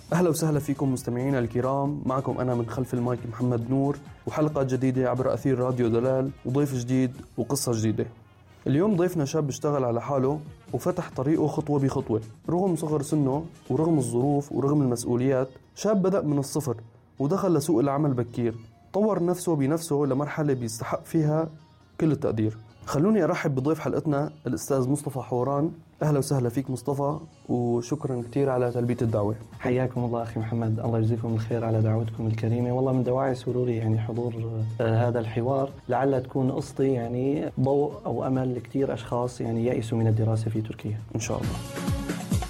أهلا وسهلا فيكم مستمعينا الكرام، معكم أنا من خلف المايك محمد نور، وحلقة جديدة عبر أثير راديو دلال، وضيف جديد وقصة جديدة. اليوم ضيفنا شاب اشتغل على حاله وفتح طريقه خطوة بخطوة، رغم صغر سنه ورغم الظروف ورغم المسؤوليات. شاب بدأ من الصفر ودخل لسوق العمل بكير، طور نفسه بنفسه لمرحلة بيستحق فيها كل التقدير. خلوني أرحب بضيف حلقتنا الأستاذ مصطفى حوران. أهلا وسهلا فيك مصطفى، وشكرا كتير على تلبية الدعوة. حياكم الله أخي محمد، الله يجزيكم الخير على دعوتكم الكريمة. والله من دواعي سروري حضور هذا الحوار، لعل تكون قصتي ضوء أو أمل لكتير أشخاص يئسوا من الدراسة في تركيا إن شاء الله.